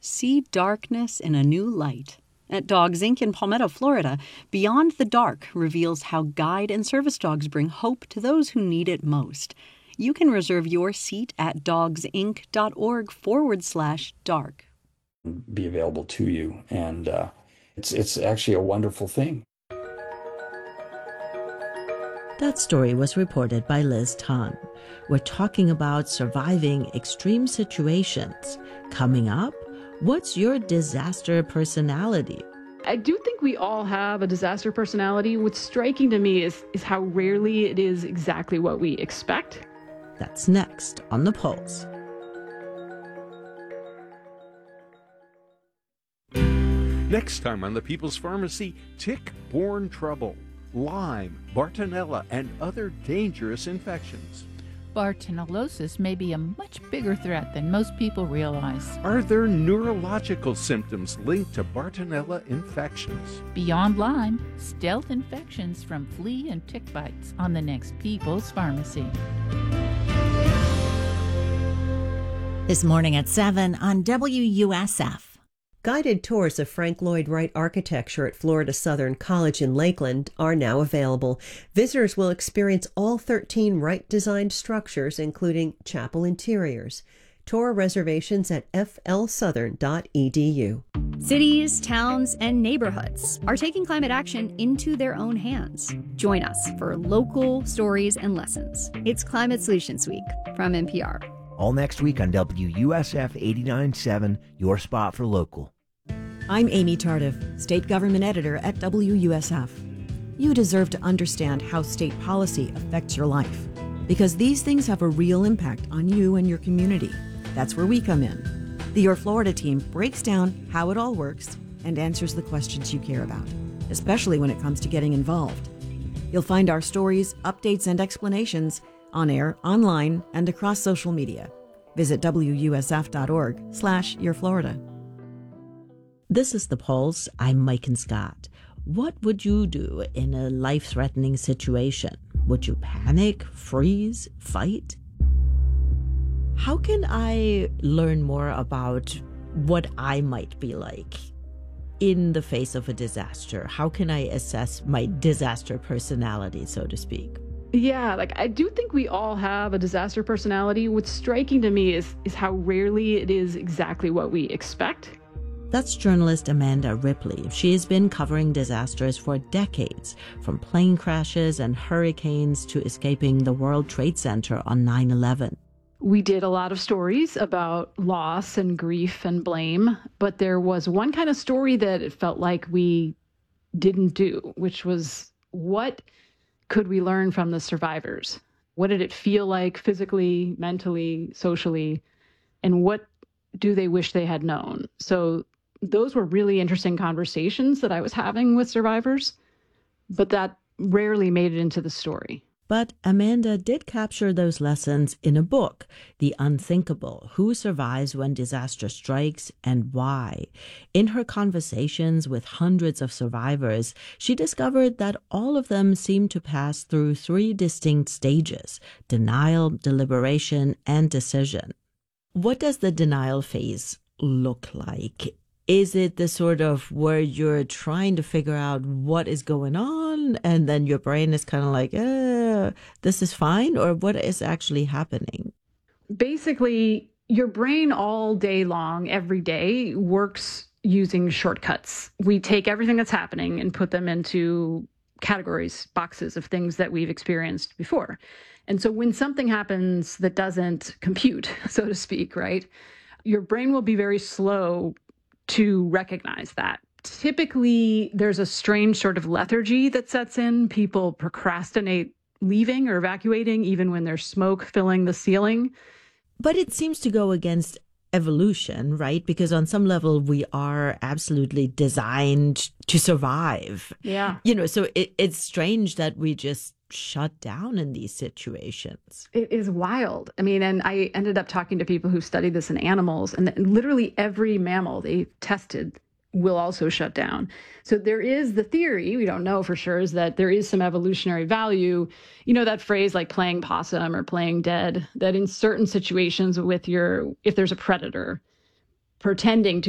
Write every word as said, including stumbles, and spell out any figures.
See darkness in a new light. At Dogs Incorporated in Palmetto, Florida, Beyond the Dark reveals how guide and service dogs bring hope to those who need it most. You can reserve your seat at dogsinc.org forward slash dark. Be available to you, and uh, it's it's actually a wonderful thing. That story was reported by Liz Tan. We're talking about surviving extreme situations. Coming up, what's your disaster personality? I do think we all have a disaster personality. What's striking to me is, is how rarely it is exactly what we expect. That's next on The Pulse. Next time on The People's Pharmacy, tick-borne trouble, Lyme, Bartonella, and other dangerous infections. Bartonellosis may be a much bigger threat than most people realize. Are there neurological symptoms linked to Bartonella infections? Beyond Lyme, stealth infections from flea and tick bites on the next People's Pharmacy. This morning at seven on W U S F. Guided tours of Frank Lloyd Wright architecture at Florida Southern College in Lakeland are now available. Visitors will experience all thirteen Wright-designed structures, including chapel interiors. Tour reservations at f l southern dot e d u. Cities, towns, and neighborhoods are taking climate action into their own hands. Join us for local stories and lessons. It's Climate Solutions Week from N P R. All next week on W U S F eighty-nine point seven, your spot for local. I'm Amy Tardif, State Government Editor at W U S F. You deserve to understand how state policy affects your life, because these things have a real impact on you and your community. That's where we come in. The Your Florida team breaks down how it all works and answers the questions you care about, especially when it comes to getting involved. You'll find our stories, updates, and explanations on air, online, and across social media. Visit W U S F dot org slash Your Florida. This is The Pulse. I'm Mike Scott. What would you do in a life-threatening situation? Would you panic, freeze, fight? How can I learn more about what I might be like in the face of a disaster? How can I assess my disaster personality, so to speak? Yeah, like I do think we all have a disaster personality. What's striking to me is is how rarely it is exactly what we expect. That's journalist Amanda Ripley. She has been covering disasters for decades, from plane crashes and hurricanes to escaping the World Trade Center on nine eleven. We did a lot of stories about loss and grief and blame, but there was one kind of story that it felt like we didn't do, which was what could we learn from the survivors? What did it feel like physically, mentally, socially, and what do they wish they had known? So those were really interesting conversations that I was having with survivors, but that rarely made it into the story. But Amanda did capture those lessons in a book, The Unthinkable: Who Survives When Disaster Strikes and Why. In her conversations with hundreds of survivors, she discovered that all of them seemed to pass through three distinct stages: denial, deliberation, and decision. What does the denial phase look like? Is it the sort of where you're trying to figure out what is going on and then your brain is kind of like, eh, this is fine? Or what is actually happening? Basically, your brain all day long, every day, works using shortcuts. We take everything that's happening and put them into categories, boxes of things that we've experienced before. And so when something happens that doesn't compute, so to speak, right, your brain will be very slow to recognize that. Typically, there's a strange sort of lethargy that sets in. People procrastinate leaving or evacuating even when there's smoke filling the ceiling. But it seems to go against evolution, right? Because on some level, we are absolutely designed to survive. Yeah. You know, so it, it's strange that we just shut down in these situations. It is wild. I mean, and I ended up talking to people who studied this in animals, and literally every mammal they tested will also shut down. So there is the theory, we don't know for sure, is that there is some evolutionary value. You know, that phrase like playing possum or playing dead, that in certain situations with your, if there's a predator, pretending to